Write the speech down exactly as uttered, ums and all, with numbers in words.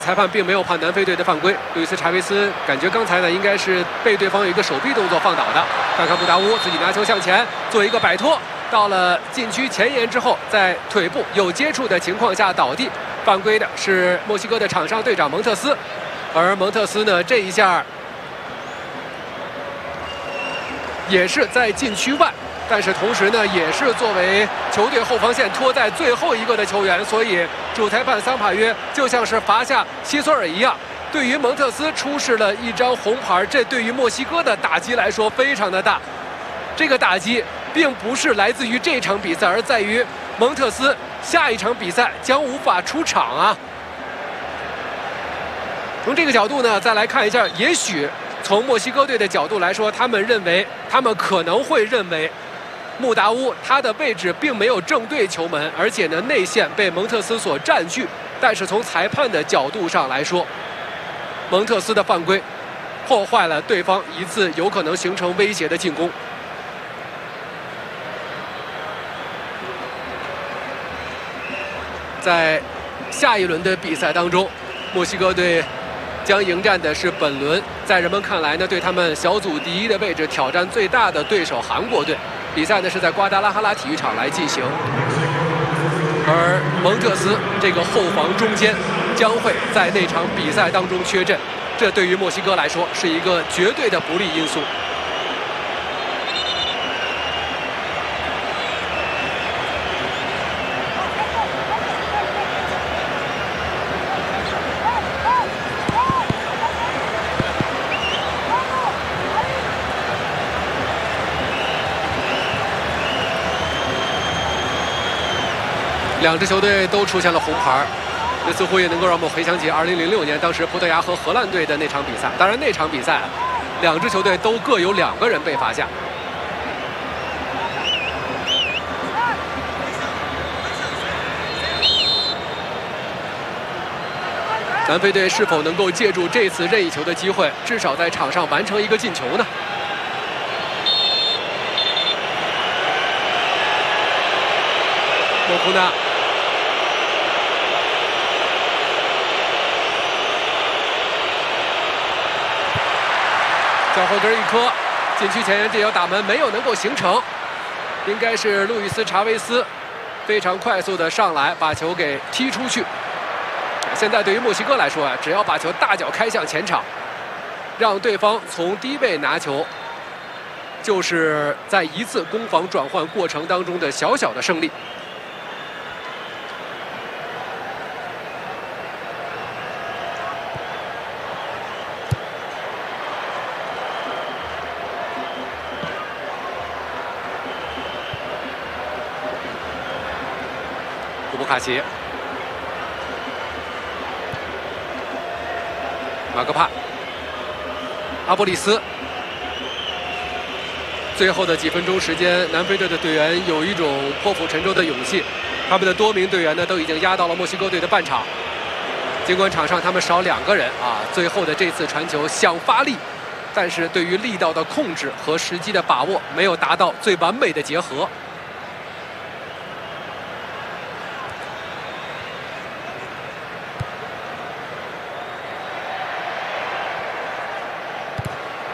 裁判并没有判南非队的犯规，路易斯·查维斯感觉刚才呢应该是被对方有一个手臂动作放倒的。看看布达乌自己拿球向前做一个摆脱，到了禁区前沿之后，在腿部有接触的情况下倒地，犯规的是墨西哥的场上队长蒙特斯，而蒙特斯呢这一下也是在禁区外。 但是同时呢，也是作为球队后防线拖在最后一个的球员，所以主裁判桑帕约就像是罚下希索尔一样，对于蒙特斯出示了一张红牌，这对于墨西哥的打击来说非常的大。这个打击并不是来自于这场比赛，而在于蒙特斯下一场比赛将无法出场啊。从这个角度呢，再来看一下，也许从墨西哥队的角度来说，他们认为，他们可能会认为。 穆达乌他的位置并没有正对球门，而且呢内线被蒙特斯所占据。但是从裁判的角度上来说，蒙特斯的犯规破坏了对方一次有可能形成威胁的进攻。在下一轮的比赛当中，墨西哥队将迎战的是本轮在人们看来呢对他们小组第一的位置挑战最大的对手韩国队。 比赛呢是在瓜达拉哈拉体育场来进行，而蒙特斯这个后防中坚将会在那场比赛当中缺阵，这对于墨西哥来说是一个绝对的不利因素。两支球队都出现了红牌，这似乎也能够让我们回想起二零零六年当时葡萄牙和荷兰队的那场比赛。当然，那场比赛，两支球队都各有两个人被罚下。南非队是否能够借助这次任意球的机会，至少在场上完成一个进球呢？ 莫库纳，向后跟一颗，禁区前沿这脚打门没有能够形成，应该是路易斯·查维斯非常快速的上来把球给踢出去。现在对于墨西哥来说啊，只要把球大脚开向前场，让对方从低位拿球，就是在一次攻防转换过程当中的小小的胜利。 古布卡奇、马克帕、阿波利斯，最后的几分钟时间，南非队的队员有一种破釜沉舟的勇气。他们的多名队员呢，都已经压到了墨西哥队的半场。尽管场上他们少两个人啊，最后的这次传球想发力，但是对于力道的控制和时机的把握没有达到最完美的结合。